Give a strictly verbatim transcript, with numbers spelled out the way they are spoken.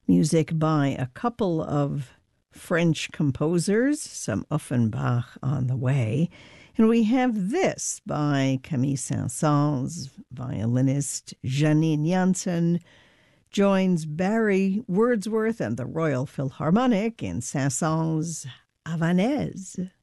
Music by a couple of French composers, some Offenbach on the way. And we have this by Camille Saint-Saëns, violinist Janine Jansen, joins Barry Wordsworth and the Royal Philharmonic in Saint-Saëns' Havanaise.